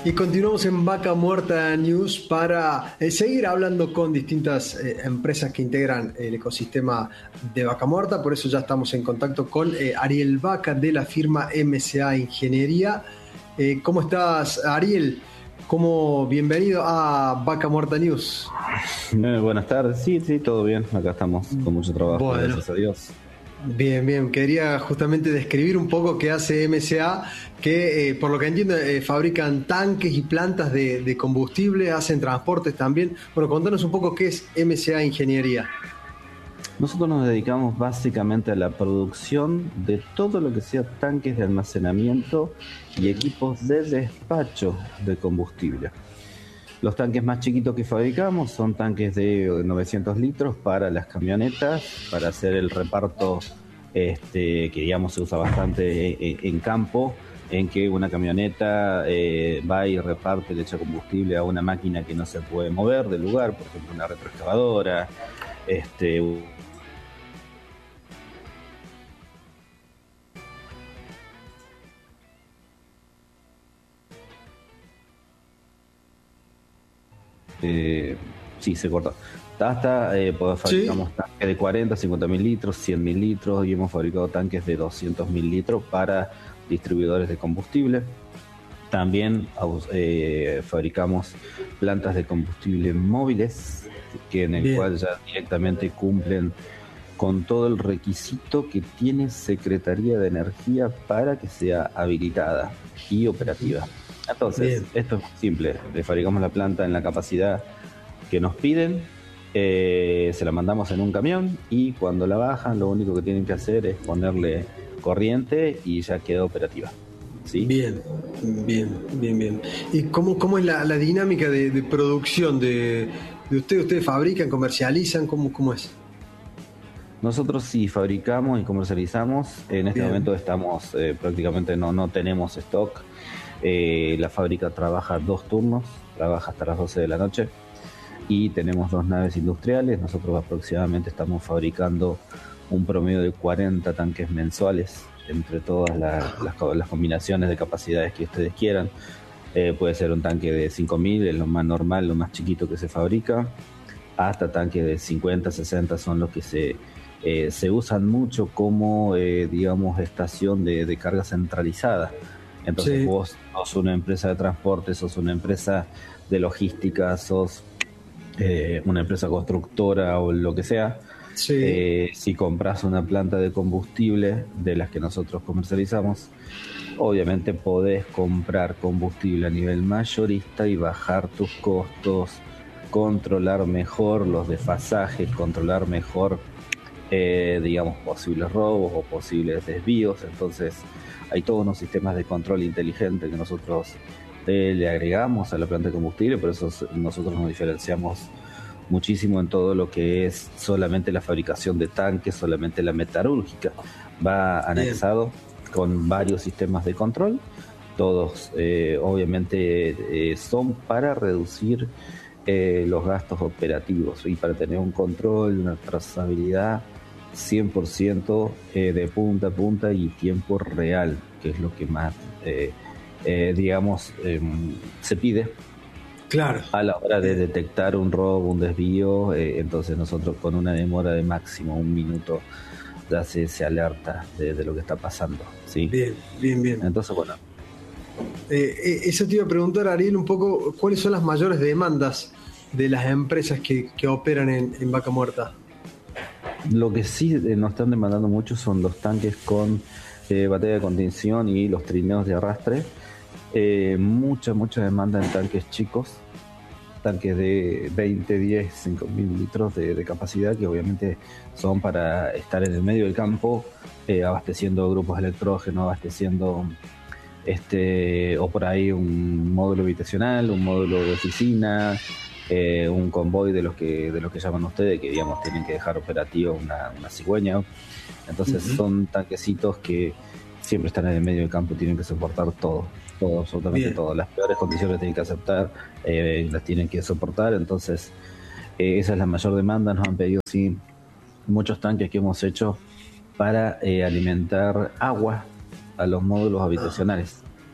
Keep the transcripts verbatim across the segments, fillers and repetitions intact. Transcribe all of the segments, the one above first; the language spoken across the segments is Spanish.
Y continuamos en Vaca Muerta News para eh, seguir hablando con distintas eh, empresas que integran el ecosistema de Vaca Muerta. Por eso ya estamos en contacto con eh, Ariel Vaca de la firma M C A Ingeniería. Eh, ¿Cómo estás, Ariel? ¿Cómo? Bienvenido a Vaca Muerta News. Eh, buenas tardes, sí, sí, todo bien. Acá estamos con mucho trabajo, bueno, gracias a Dios. Bien, bien. Quería justamente describir un poco qué hace M C A, que eh, por lo que entiendo eh, fabrican tanques y plantas de, de combustible, hacen transportes también. Bueno, contanos un poco qué es M C A Ingeniería. Nosotros nos dedicamos básicamente a la producción de todo lo que sea tanques de almacenamiento y equipos de despacho de combustible. Los tanques más chiquitos que fabricamos son tanques de novecientos litros para las camionetas, para hacer el reparto este, que digamos se usa bastante en campo, en que una camioneta eh, va y reparte, le echa combustible a una máquina que no se puede mover del lugar, por ejemplo una retroexcavadora, este, Eh, sí, se cortó. Hasta eh, pues, fabricamos ¿Sí? tanques de cuarenta, cincuenta mil litros, cien mil litros y hemos fabricado tanques de doscientos mil litros para distribuidores de combustible. También eh, fabricamos plantas de combustible móviles, que en el Bien. cual ya directamente cumplen con todo el requisito que tiene Secretaría de Energía para que sea habilitada y operativa. Entonces, Bien. esto es muy simple. Le fabricamos la planta en la capacidad que nos piden, eh, se la mandamos en un camión y cuando la bajan lo único que tienen que hacer es ponerle corriente y ya queda operativa. ¿Sí? Bien, bien, bien, bien. ¿Y cómo, cómo es la, la dinámica de, de producción de, de ustedes? ¿Ustedes fabrican, comercializan? ¿Cómo, cómo es? Nosotros sí fabricamos y comercializamos. En este bien. momento estamos eh, prácticamente no, no tenemos stock. Eh, la fábrica trabaja dos turnos, trabaja hasta las doce de la noche y tenemos dos naves industriales. Nosotros aproximadamente estamos fabricando un promedio de cuarenta tanques mensuales entre todas las, las, las combinaciones de capacidades que ustedes quieran. Eh, puede ser un tanque de cinco mil, es lo más normal, lo más chiquito que se fabrica, hasta tanques de cincuenta, sesenta son los que se, eh, se usan mucho como eh, digamos estación de, de carga centralizada. Entonces sí. vos sos una empresa de transporte, sos una empresa de logística, sos eh, una empresa constructora o lo que sea. Sí. Eh, si compras una planta de combustible de las que nosotros comercializamos, obviamente podés comprar combustible a nivel mayorista y bajar tus costos, controlar mejor los desfasajes, controlar mejor, eh, digamos, posibles robos o posibles desvíos. Entonces hay todos unos sistemas de control inteligente que nosotros eh, le agregamos a la planta de combustible, por eso nosotros nos diferenciamos muchísimo en todo lo que es solamente la fabricación de tanques, solamente la metalúrgica. Va anexado Bien. con varios sistemas de control, todos eh, obviamente eh, son para reducir eh, los gastos operativos y para tener un control, una trazabilidad cien por ciento eh, de punta a punta y tiempo real, que es lo que más eh, eh, digamos eh, se pide. Claro. A la hora de detectar un robo, un desvío, eh, entonces nosotros con una demora de máximo un minuto ya se, se alerta de, de lo que está pasando, ¿sí? Bien, bien, bien. Entonces, bueno. Eh, eso te iba a preguntar, Ariel, un poco, ¿cuáles son las mayores demandas de las empresas que, que operan en, en Vaca Muerta? Lo que sí eh, nos están demandando mucho son los tanques con eh, batería de contención y los trineos de arrastre. Eh, mucha, mucha demanda en tanques chicos, tanques de veinte, diez, cinco mil litros de, de capacidad, que obviamente son para estar en el medio del campo, eh, abasteciendo grupos electrógenos, abasteciendo este o por ahí un módulo habitacional, un módulo de oficina, eh, un convoy de los que de los que llaman ustedes, que digamos tienen que dejar operativa una, una cigüeña. Entonces uh-huh. son tanquecitos que siempre están en el medio del campo, tienen que soportar todo. Todo, absolutamente Bien. todo. Las peores condiciones tienen que aceptar, eh, las tienen que soportar. Entonces, eh, esa es la mayor demanda. Nos han pedido, sí, muchos tanques que hemos hecho para eh, alimentar agua a los módulos habitacionales.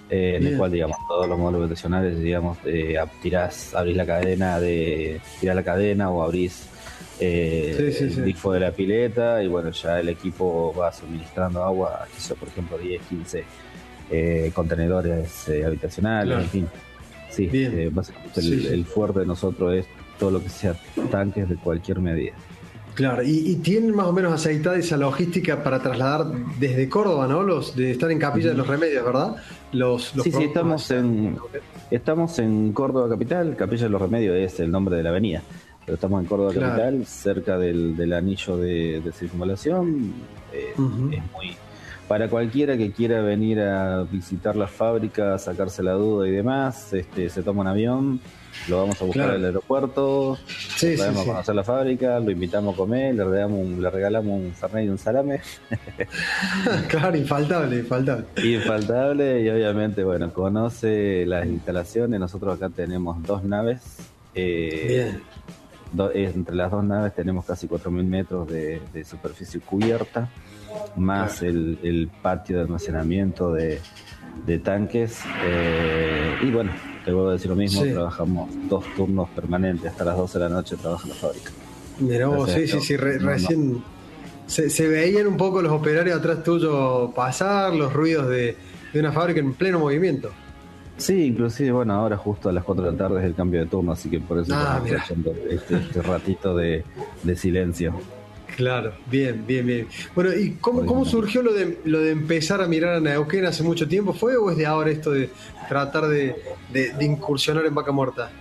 eh, en Bien. el cual, digamos, todos los módulos habitacionales, digamos, eh, tirás, abrís la cadena de, tirás la cadena o abrís eh, Sí, sí, el sí. grifo de la pileta y bueno, ya el equipo va suministrando agua, qué sé yo, por ejemplo, diez, quince eh, contenedores eh, habitacionales, Claro. en fin. Sí, Bien. eh, básicamente Sí, el, sí. el fuerte de nosotros es todo lo que sea tanques de cualquier medida. Claro, y, y tienen más o menos aceitada esa logística para trasladar desde Córdoba, ¿no? Los de estar en Capilla de Ujú. los Remedios, ¿verdad? Los, los Sí, sí, productos estamos hacia... en estamos en Córdoba Capital. Capilla de los Remedios es el nombre de la avenida, pero estamos en Córdoba Claro. Capital, cerca del, del anillo de, de circunvalación. Eh, Ujú. es muy para cualquiera que quiera venir a visitar la fábrica, sacarse la duda y demás. Este, se toma un avión, lo vamos a buscar Claro. al aeropuerto, lo Sí, sí, traemos sí. a conocer la fábrica, lo invitamos a comer, le regalamos un, le regalamos un fernet y un salame. Claro, infaltable, infaltable. Infaltable y obviamente, bueno, conoce las instalaciones. Nosotros acá tenemos dos naves. eh, Bien. do- eh, entre las dos naves tenemos casi cuatro mil metros de, de superficie cubierta, más Claro. el, el patio de almacenamiento de, de tanques. eh, y bueno, te vuelvo a decir lo mismo, Sí. trabajamos dos turnos permanentes, hasta las doce de la noche trabaja la fábrica. Mirá vos, O sea, sí, sí, sí, re- no, no, recién se, se veían un poco los operarios atrás tuyo pasar, los ruidos de, de una fábrica en pleno movimiento. Sí, inclusive, bueno, ahora justo a las cuatro de la tarde es el cambio de turno, así que por eso Ah, estamos mira. aprovechando este, este ratito de, de silencio. Claro, bien, bien, bien. Bueno, ¿y cómo, cómo surgió lo de, lo de empezar a mirar a Neuquén hace mucho tiempo? ¿Fue o es de ahora esto de tratar de, de- de incursionar en Vaca Muerta?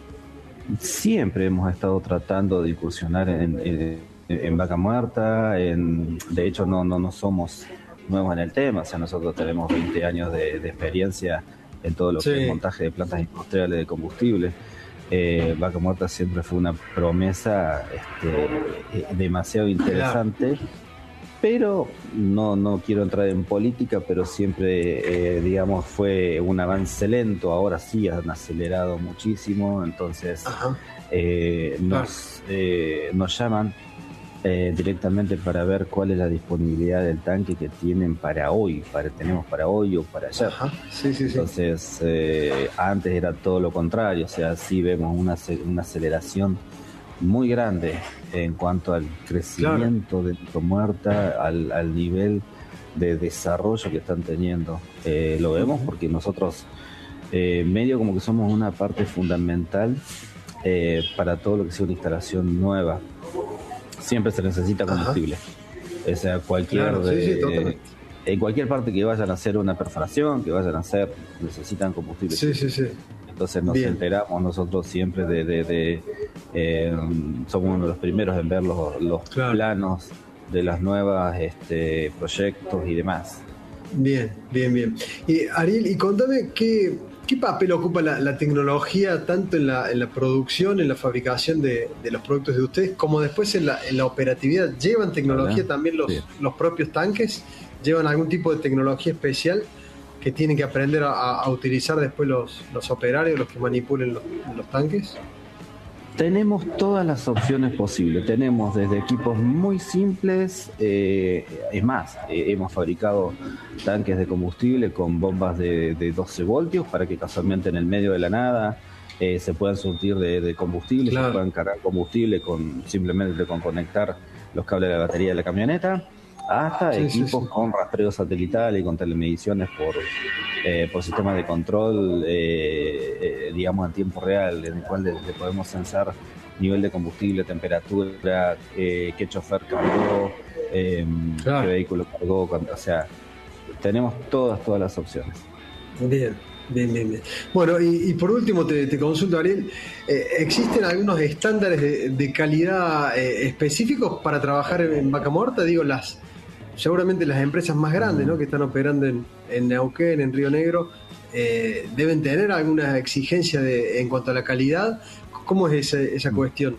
Siempre hemos estado tratando de incursionar en, en, en Vaca Muerta, en, de hecho no, no, no somos nuevos en el tema, o sea, nosotros tenemos veinte años de, de experiencia en todo lo que es Sí, montaje de plantas industriales de combustible. Eh, Vaca Muerta siempre fue una promesa este, eh, demasiado claro. interesante, pero no, no quiero entrar en política, pero siempre, eh, digamos, fue un avance lento. Ahora sí han acelerado muchísimo, entonces Ajá, eh, claro. nos, eh, nos llaman eh, directamente para ver cuál es la disponibilidad del tanque que tienen para hoy, para tenemos para hoy o para ayer. Ajá, sí, sí, sí. Entonces, eh, antes era todo lo contrario, o sea, sí vemos una, ace- una aceleración muy grande en cuanto al Claro. crecimiento de Vaca Muerta, al, al nivel de desarrollo que están teniendo. Eh, lo vemos Ujú. porque nosotros, eh, medio como que somos una parte fundamental eh, para todo lo que sea una instalación nueva. Siempre se necesita Ajá, combustible. O sea, cualquier claro, sí, sí, eh, totalmente. en cualquier parte que vayan a hacer una perforación, que vayan a hacer, necesitan combustible. Sí, sí, sí. Entonces nos Bien. enteramos nosotros siempre de, de, de eh, somos uno de los primeros en ver los, los Claro. planos de las nuevas este, proyectos y demás. Bien, bien, bien. Y Ariel, y contame qué, qué papel ocupa la, la tecnología tanto en la, en la producción, en la fabricación de, de los productos de ustedes, como después en la, en la operatividad. ¿Llevan tecnología ¿Verdad? también los, Sí. los propios tanques? ¿Llevan algún tipo de tecnología especial que tienen que aprender a, a utilizar después los, los operarios, los que manipulen los, los tanques? Tenemos todas las opciones posibles. Tenemos desde equipos muy simples, eh, es más, eh, hemos fabricado tanques de combustible con bombas de, de doce voltios para que casualmente en el medio de la nada eh, se puedan surtir de, de combustible, Claro. se puedan cargar combustible con simplemente con conectar los cables de la batería de la camioneta, hasta Sí, sí, equipos sí. con rastreo satelital y con telemediciones por, eh, por sistemas de control, eh, eh, digamos, en tiempo real, en el cual le, le podemos censar nivel de combustible, temperatura, eh, qué chofer cargó, eh, Claro. qué vehículo cargó, cuánto- o sea, tenemos todas, todas las opciones. Bien, bien, bien, bien. Bueno, y, y por último te, te consulto, Ariel, eh, ¿existen algunos estándares de, de calidad eh, específicos para trabajar en, en Vaca Muerta? Digo, las seguramente las empresas más grandes, ¿no?, que están operando en, en Neuquén, en Río Negro, eh, deben tener alguna exigencia de, en cuanto a la calidad. ¿Cómo es esa, esa cuestión?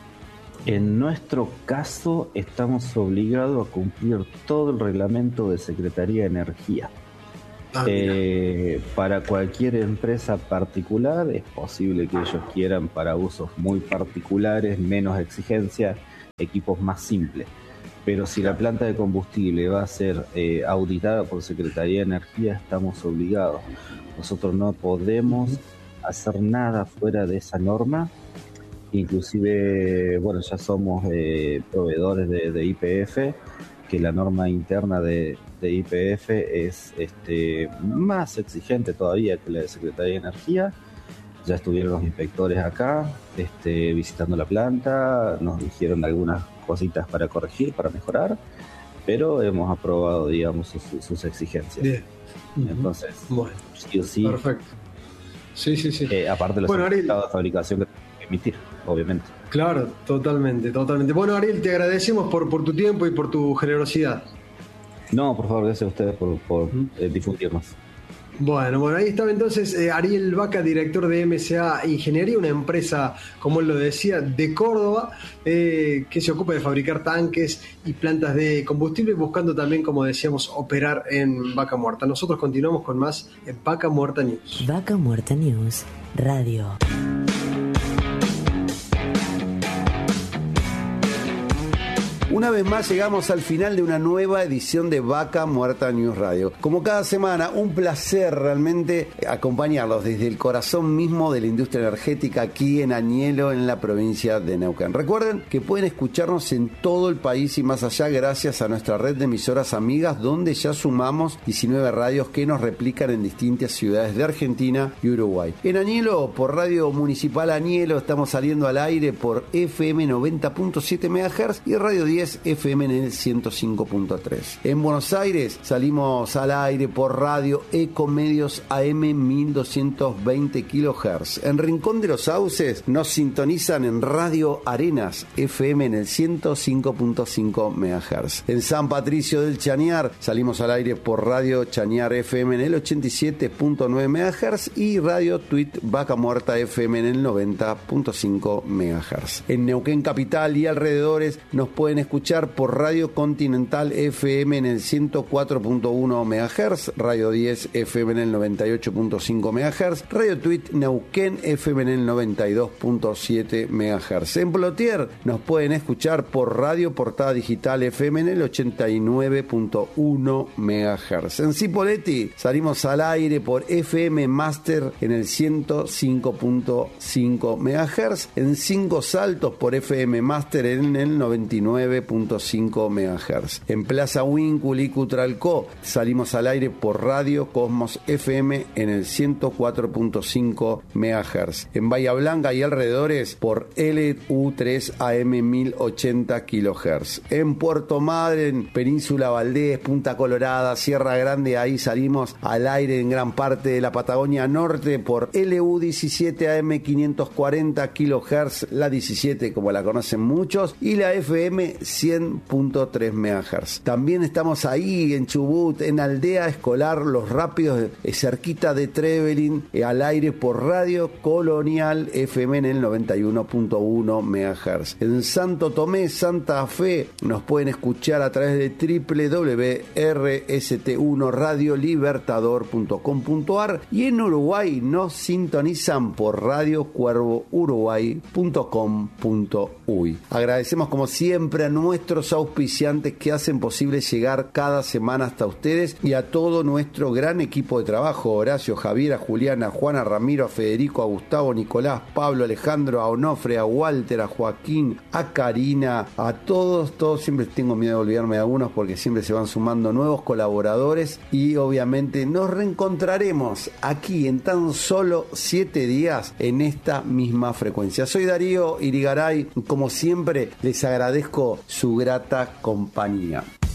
En nuestro caso, estamos obligados a cumplir todo el reglamento de Secretaría de Energía. Ah, mira. Eh, para cualquier empresa particular es posible que ellos quieran para usos muy particulares, menos exigencia, equipos más simples. pero si la planta de combustible va a ser eh, auditada por Secretaría de Energía, estamos obligados. Nosotros no podemos hacer nada fuera de esa norma. Inclusive, bueno, ya somos eh, proveedores de, de Y P F, que la norma interna de, de Y P F es este, más exigente todavía que la de Secretaría de Energía. Ya estuvieron los inspectores acá este, visitando la planta, nos dijeron algunas cositas para corregir, para mejorar, pero hemos aprobado, digamos, sus, sus exigencias. Bien. Entonces, bueno, sí o sí. Perfecto. Sí, sí, sí. Eh, aparte de los bueno, certificados de fabricación que tenemos que emitir, obviamente. Claro, totalmente, totalmente. Bueno, Ariel, te agradecemos por, por tu tiempo y por tu generosidad. No, por favor, gracias a ustedes por, por eh, difundirnos. Bueno, bueno, ahí estaba entonces eh, Ariel Vaca, director de M C A Ingeniería, una empresa, como él lo decía, de Córdoba, eh, que se ocupa de fabricar tanques y plantas de combustible, buscando también, como decíamos, operar en Vaca Muerta. Nosotros continuamos con más en Vaca Muerta News. Vaca Muerta News Radio. Una vez más llegamos al final de una nueva edición de Vaca Muerta News Radio. Como cada semana, un placer realmente acompañarlos desde el corazón mismo de la industria energética aquí en Añelo, en la provincia de Neuquén. Recuerden que pueden escucharnos en todo el país y más allá gracias a nuestra red de emisoras amigas, donde ya sumamos diecinueve radios que nos replican en distintas ciudades de Argentina y Uruguay. En Añelo, por Radio Municipal Añelo, estamos saliendo al aire por F M noventa punto siete megahertz y Radio diez F M en el ciento cinco punto tres. En Buenos Aires salimos al aire por Radio Ecomedios A M mil doscientos veinte kilohertz. En Rincón de los Sauces nos sintonizan en Radio Arenas F M en el ciento cinco punto cinco megahertz. En San Patricio del Chañar salimos al aire por Radio Chañar F M en el ochenta y siete punto nueve megahertz y Radio Tweet Vaca Muerta F M en el noventa punto cinco megahertz. En Neuquén Capital y alrededores nos pueden escuchar por Radio Continental F M en el ciento cuatro punto uno megahertz, Radio diez F M en el noventa y ocho punto cinco megahertz, Radio Tweet Neuquén F M en el noventa y dos punto siete megahertz. En Plotier nos pueden escuchar por Radio Portada Digital F M en el ochenta y nueve punto uno megahertz. En Cipolletti salimos al aire por F M Master en el ciento cinco punto cinco megahertz. En Cinco Saltos por F M Master en el noventa y nueve punto cinco megahertz. En Plaza Huíncul y Cutralcó salimos al aire por Radio Cosmos F M en el ciento cuatro punto cinco megahertz. En Bahía Blanca y alrededores por L U tres A M mil ochenta kilohertz. En Puerto Madryn, Península Valdés, Punta Colorada, Sierra Grande, ahí salimos al aire en gran parte de la Patagonia Norte por L U diecisiete A M quinientos cuarenta kilohertz, la diecisiete como la conocen muchos, y la F M cien punto tres megahertz. También estamos ahí en Chubut, en Aldea Escolar Los Rápidos, eh, cerquita de Trevelin, eh, al aire por Radio Colonial F M en el noventa y uno punto uno megahertz. En Santo Tomé, Santa Fe, nos pueden escuchar a través de doble u doble u doble u punto r s t uno radio libertador punto com punto a r y en Uruguay nos sintonizan por radio cuervo uruguay punto com punto uy. Agradecemos como siempre a nuestros auspiciantes que hacen posible llegar cada semana hasta ustedes y a todo nuestro gran equipo de trabajo: Horacio, Javier, a Juliana, a Juana, a Ramiro, a Federico, a Gustavo, Nicolás, Pablo, Alejandro, a Onofre, a Walter, a Joaquín, a Karina, a todos, todos. Siempre tengo miedo de olvidarme de algunos porque siempre se van sumando nuevos colaboradores y obviamente nos reencontraremos aquí en tan solo siete días en esta misma frecuencia. Soy Darío Irigaray, como siempre les agradezco su grata compañía.